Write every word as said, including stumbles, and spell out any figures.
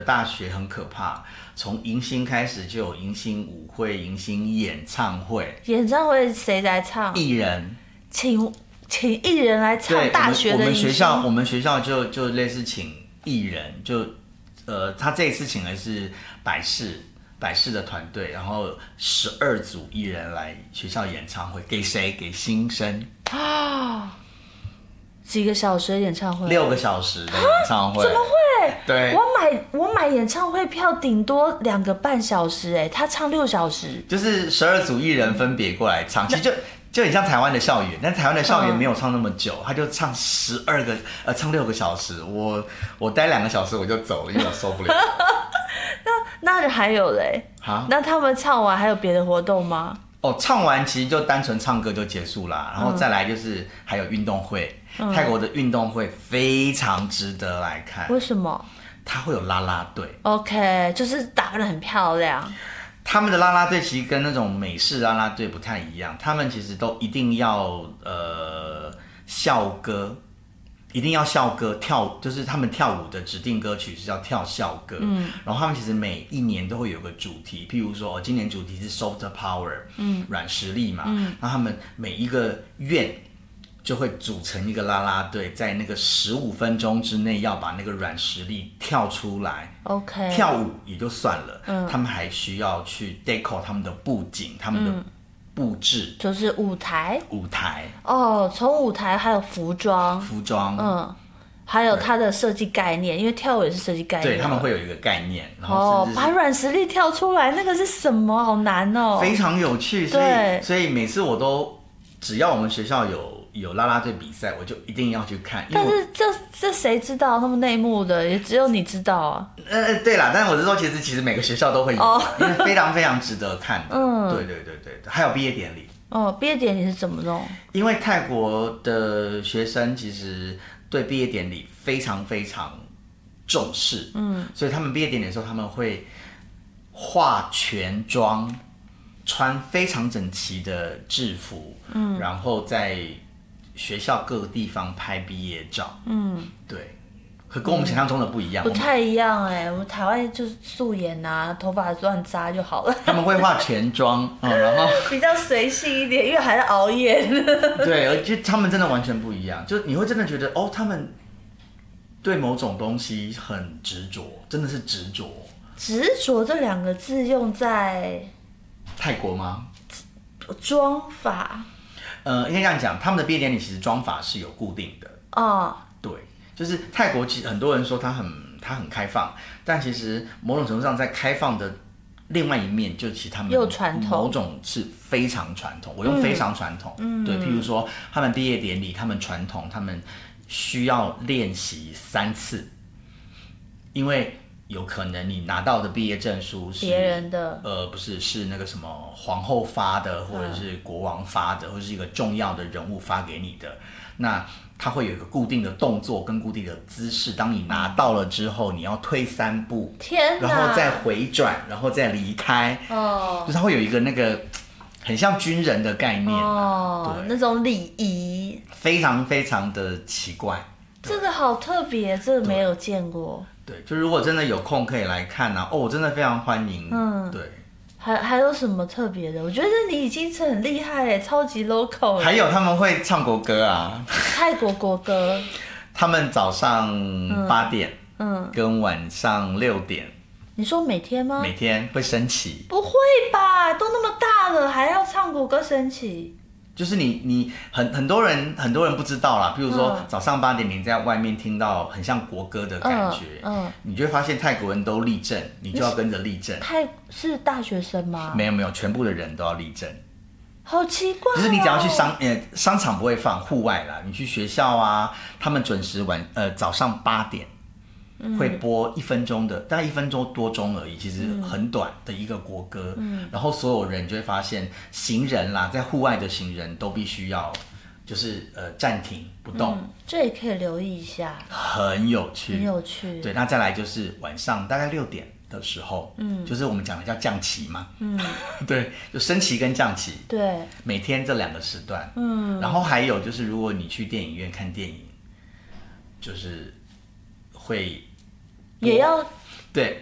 大学很可怕，从迎新开始就有迎新舞会、迎新演唱会。 演唱会谁来唱？ 艺人， 请请艺人来唱大学的迎新。 我们学校，我们学校就就类似请艺人，就呃，他这一次请的是百事百事的团队，然后十二组艺人来学校演唱会，给谁？给新生啊。几个小时的演唱会？ 六个小时的演唱会？ 怎么会？ 对， 我买我买演唱会票顶多两个半小时，哎，他唱六小时， 就是十二组艺人分别过来唱，其实就就很像台湾的校园，但台湾的校园没有唱那么久，嗯、他就唱十二个呃唱六个小时，我我待两个小时我就走了，因为我受不了。 那那还有嘞？ 啊？ 那他们唱完还有别的活动吗？ 哦，唱完其实就单纯唱歌就结束啦，然后再来就是还有运动会。嗯、泰国的运动会非常值得来看。 为什么？ 它会有啦啦队。 OK， 就是打扮得很漂亮。 他们的啦啦队其实跟那种美式啦啦队不太一样，他们其实都一定要呃校歌，一定要校歌跳，就是他们跳舞的指定歌曲是要跳校歌。嗯，然后他们其实每一年都会有个主题，譬如说，哦，今年主题是 soft power， 嗯，软实力嘛。嗯，那他们每一个院就会组成一个啦啦队，在那个十五分钟之内要把那个软实力跳出来。 OK， 跳舞也就算了，嗯，他们还需要去 deco 他们的布景，他们的布置， 嗯、就是舞台。舞台哦，从舞台还有服装， 服装， 嗯，还有它的设计概念，因为跳舞也是设计概念。 对，他们会有一个概念，然后哦，把软实力跳出来，那个是什么？好难哦， 非常有趣。所以，所以每次我都，只要我们学校有。有啦啦队比赛，我就一定要去看。 但是这这谁知道那么内幕的？也只有你知道啊。 呃，对啦，但是我是说，其实其实每个学校都会有，哦、因为非常非常值得看的。嗯，对对对对，还有毕业典礼。 哦，毕业典礼是怎么弄？ 因为泰国的学生其实对毕业典礼非常非常重视，嗯，所以他们毕业典礼的时候，他们会化全妆。穿非常整齐的制服，嗯，然后在学校各个地方拍毕业照，嗯，对，可跟我们想象中的不一样， 不太一样哎、欸，我们台湾就是素颜啊，头发乱扎就好了。 他们会化全妆，嗯，然后比较随性一点，因为还在熬夜。 对，而且他们真的完全不一样，就你会真的觉得哦，他们对某种东西很执着，真的是执着。 执着这两个字用在泰国吗？ 妆法， 呃，应该这样讲，他们的毕业典礼其实妆法是有固定的。 哦， 对，就是泰国，其实很多人说它很它很开放，但其实某种程度上，在开放的另外一面，就其实他们又传统， 某种是非常传统。我用非常传统，嗯，对，譬如说他们毕业典礼，他们传统，他们需要练习三次，因为。有可能你拿到的毕业证书是别人的， 呃，不是，是那个什么皇后发的，或者是国王发的，或者是一个重要的人物发给你的。那它会有一个固定的动作跟固定的姿势，当你拿到了之后，你要退三步， 天哪， 然后再回转，然后再离开。哦，就是它会有一个那个很像军人的概念哦，对，那种礼仪， 非常非常的奇怪。 这个好特别，这个没有见过。 对，就如果真的有空可以来看啊，哦，我真的非常欢迎。嗯，对。 还还有什么特别的？我觉得你已经是很厉害哎，超级 local。 还有他们会唱国歌啊， 泰国国歌。 他们早上八点，嗯，跟晚上六点。 你说每天吗？ 每天会升旗。 不会吧？都那么大了，还要唱国歌升旗？ 就是你，你很很多人很多人不知道啦。譬如说、嗯、早上八点，你在外面听到很像国歌的感觉，嗯，嗯你就会发现泰国人都立正，你就要跟着立正。 泰是大学生吗？ 没有没有，全部的人都要立正。 好奇怪、哦。 就是你只要去商呃商场不会放，户外啦，你去学校啊，他们准时晚呃早上八点。会播一分钟的，大概一分钟多钟而已，其实很短的一个国歌。嗯，然后所有人就会发现，行人啦，在户外的行人都必须要，就是呃暂停不动。 嗯，这也可以留意一下。 很有趣， 很有趣。 对，那再来就是晚上大概六点的时候，嗯，就是我们讲的叫降旗嘛。嗯，对，就升旗跟降旗。 对， 每天这两个时段。嗯，然后还有就是，如果你去电影院看电影，就是会。 也要对，